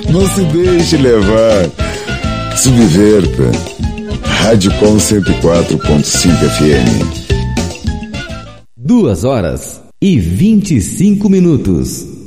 Não se deixe levar. Subverta. Rádio Com 104.5 FM. 2h25.